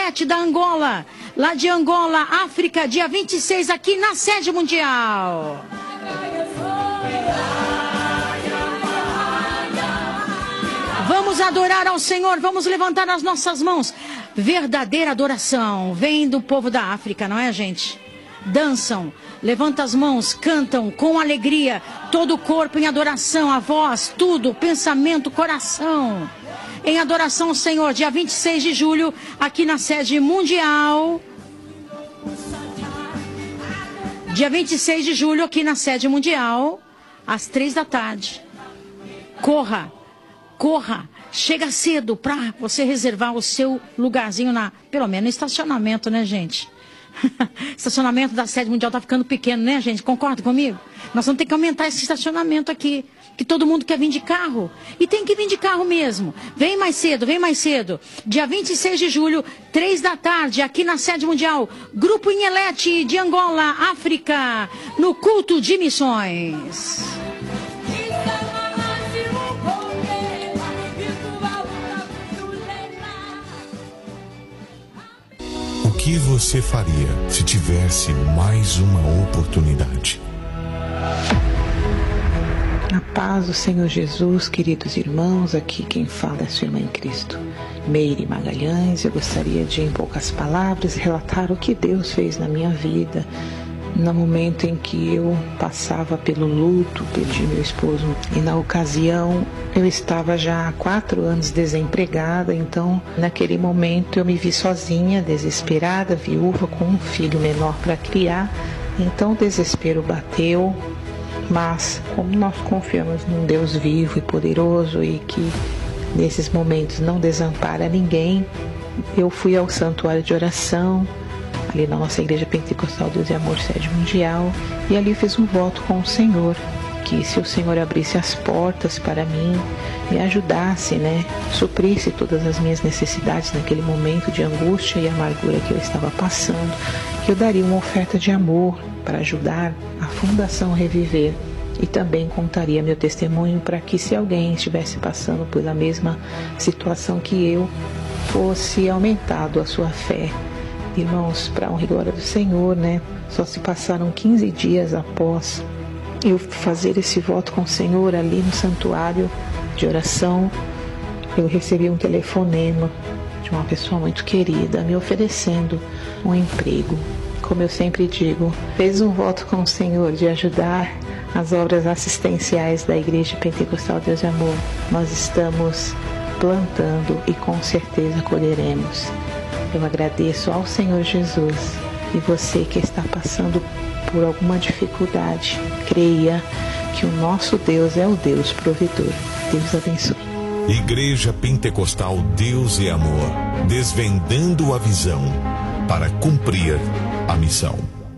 Inhelete da Angola, lá de Angola, África, dia 26, aqui na sede mundial. Vamos adorar ao Senhor, vamos levantar as nossas mãos. Verdadeira adoração vem do povo da África, não é, gente? Dançam, levantam as mãos, cantam com alegria, todo o corpo em adoração, a voz, tudo, pensamento, coração. Em adoração ao Senhor, dia 26 de julho, aqui na sede mundial. Dia 26 de julho, aqui na sede mundial, às 3 da tarde. Corra, chega cedo para você reservar o seu lugarzinho pelo menos no estacionamento, né, gente? Estacionamento da sede mundial tá ficando pequeno, né, gente? Concorda comigo? Nós vamos ter que aumentar esse estacionamento aqui, que todo mundo quer vir de carro. E tem que vir de carro mesmo. Vem mais cedo. Dia 26 de julho, 3 da tarde, aqui na sede mundial. Grupo Inhelete de Angola, África, no culto de missões. O que você faria se tivesse mais uma oportunidade? Na paz do Senhor Jesus, queridos irmãos, aqui quem fala é sua irmã em Cristo, Meire Magalhães. Eu gostaria de, em poucas palavras, relatar o que Deus fez na minha vida, no momento em que eu passava pelo luto, perdi meu esposo. E na ocasião eu estava já há 4 anos desempregada, então naquele momento eu me vi sozinha, desesperada, viúva, com um filho menor para criar. Então o desespero bateu, mas como nós confiamos num Deus vivo e poderoso e que nesses momentos não desampara ninguém, eu fui ao santuário de oração, ali na nossa igreja pentecostal Deus e Amor Sede Mundial, e ali fiz um voto com o Senhor, que se o Senhor abrisse as portas para mim, me ajudasse, suprisse todas as minhas necessidades naquele momento de angústia e amargura que eu estava passando, que eu daria uma oferta de amor para ajudar a Fundação Reviver, e também contaria meu testemunho para que, se alguém estivesse passando pela mesma situação que eu, fosse aumentado a sua fé. Irmãos, para a honra e glória do Senhor, só se passaram 15 dias após eu fazer esse voto com o Senhor ali no santuário de oração, eu recebi um telefonema de uma pessoa muito querida me oferecendo um emprego. Como eu sempre digo, fez um voto com o Senhor de ajudar as obras assistenciais da Igreja Pentecostal Deus e Amor. Nós estamos plantando e com certeza colheremos. Eu agradeço ao Senhor Jesus, e você que está passando por alguma dificuldade, creia que o nosso Deus é o Deus provedor. Deus abençoe. Igreja Pentecostal Deus e Amor, desvendando a visão para cumprir a missão.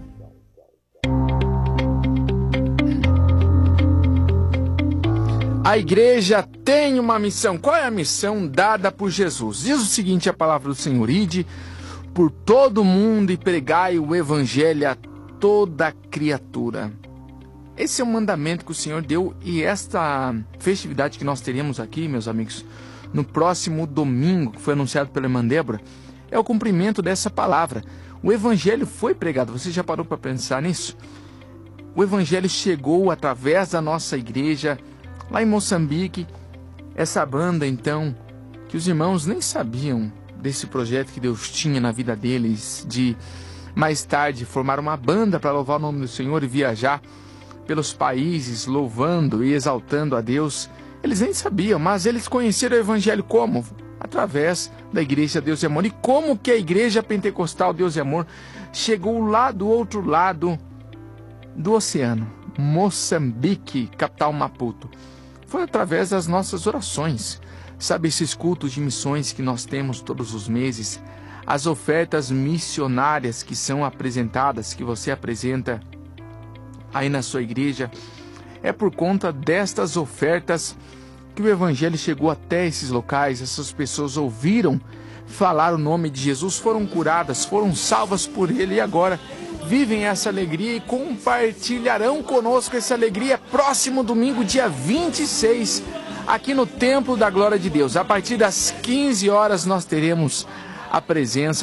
A igreja tem uma missão. Qual é a missão dada por Jesus? Diz o seguinte, a palavra do Senhor: ide por todo o mundo e pregai o evangelho a toda criatura. Esse é o mandamento que o Senhor deu, e esta festividade que nós teremos aqui, meus amigos, no próximo domingo, que foi anunciado pela irmã Débora, é o cumprimento dessa palavra. O evangelho foi pregado. Você já parou para pensar nisso? O evangelho chegou através da nossa igreja lá em Moçambique. Essa banda, então, que os irmãos nem sabiam desse projeto que Deus tinha na vida deles, de mais tarde formar uma banda para louvar o nome do Senhor e viajar pelos países louvando e exaltando a Deus. Eles nem sabiam, mas eles conheceram o evangelho como? Através da Igreja Deus e Amor. E como que a Igreja Pentecostal Deus e Amor chegou lá do outro lado do oceano, Moçambique, capital Maputo? Foi através das nossas orações. Sabe, esses cultos de missões que nós temos todos os meses, as ofertas missionárias que são apresentadas, que você apresenta aí na sua igreja, é por conta destas ofertas que o evangelho chegou até esses locais. Essas pessoas ouviram falar o nome de Jesus, foram curadas, foram salvas por ele, e agora vivem essa alegria e compartilharão conosco essa alegria próximo domingo, dia 26, aqui no Templo da Glória de Deus. A partir das 15 horas nós teremos a presença